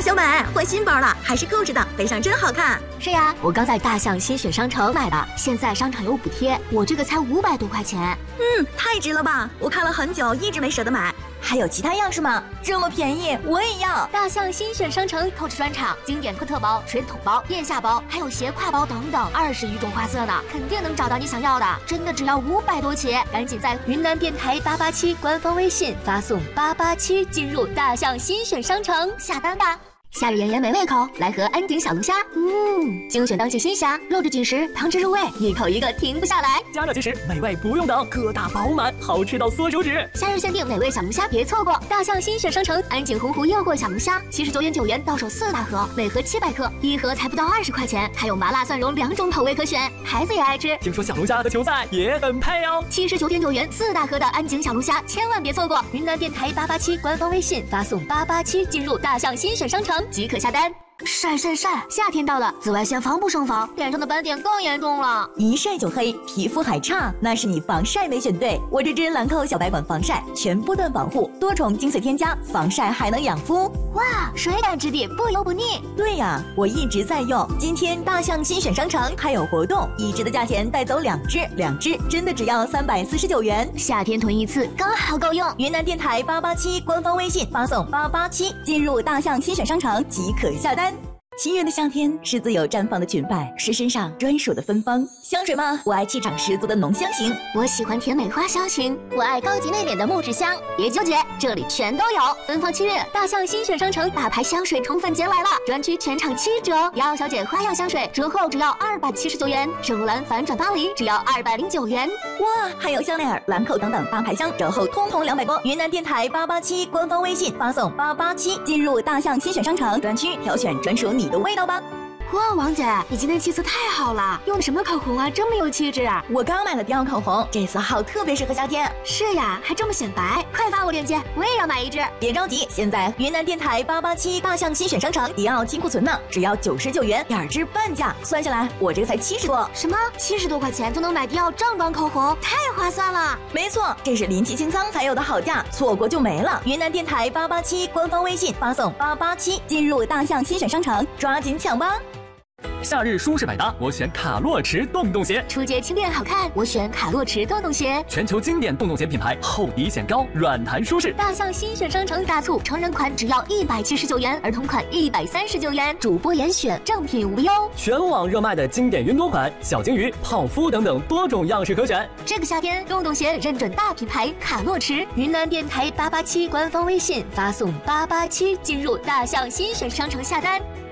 小美，换新包了，还是扣着的，背上真好看。 是呀，我刚在大象新选商城买的，现在商场有补贴，我这个才500多块钱。 太值了吧！我看了很久，一直没舍得买。还有其他样式吗？这么便宜，我也要！ 大象新选商城扣置专场，经典特包、水桶包、腋下包，还有斜挎包等等，20余种花色呢，肯定能找到你想要的。真的只要500多起，赶紧在云南电台887官方微信发送887进入大象新选商城下单吧。夏日炎炎没胃口，来盒安井小龙虾。精选当季新虾，肉质紧实，汤汁入味，一口一个停不下来。 加热即食，美味不用等，个大饱满，好吃到缩手指。 夏日限定美味小龙虾，别错过！大象新选商城安井洪湖诱惑小龙虾，79.9元到手4大盒，每盒700克，一盒才不到20块钱，还有麻辣蒜蓉2种口味可选，孩子也爱吃。 听说小龙虾和球赛也很配哦。 79.9元4大盒的安井小龙虾，千万别错过！云南电台887官方微信发送887进入大象新选商城即可下单。晒！夏天到了，紫外线防不胜防，脸上的斑点更严重了。 一晒就黑，皮肤还差，那是你防晒没选对。我这支兰蔻小白管防晒，全波段保护，多重精粹添加，防晒还能养肤。 哇，水感质地，不油不腻。 对呀，我一直在用。今天大象新选商城还有活动，1支的价钱带走2支真的只要349元。 夏天囤一次刚好够用。 云南电台887官方微信发送887进入大象新选商城即可下单。7月的夏天是自由绽放的裙摆，是身上专属的芬芳。香水吗？我爱气场十足的浓香型， 我喜欢甜美花香型，我爱高级内敛的木质香。别纠结，这里全都有。奔放7月，大象新选商城大牌香水宠粉节来了，专区全场7折。瑶小姐花样香水折后只要279元，圣罗兰反转巴黎只要209元。 哇，还有香奈儿、兰蔻等等大牌香，折后通通200多。云南电台887官方微信发送887进入大象新选商城专区，挑选专属你的味道吧。 哇，王姐，你今天气色太好了，用的什么口红啊？这么有气质。 我刚买了迪奥口红，这色号特别适合夏天。 是呀，还这么显白，快发我链接，我也要买一支。 别着急，现在云南电台887大象新选商城迪奥金库存呢，只要99元，2支半价，算下来我这个才70多。 什么？70多块钱就能买迪奥正装口红，太划算了。 没错，这是临期清仓才有的好价，错过就没了。云南电台887官方微信发送887进入大象新选商城，抓紧抢吧。 夏日舒适百搭，我选卡洛驰洞洞鞋。 出街轻便好看，我选卡洛驰洞洞鞋。 全球经典洞洞鞋品牌，厚底显高，软弹舒适。 大象新选商城大促，成人款只要179元，儿童款139元，主播严选，正品无忧。 全网热卖的经典云朵款、小金鱼、泡芙等等多种样式可选。 这个夏天，洞洞鞋认准大品牌卡洛驰。云南电台887官方微信发送887进入大象新选商城下单。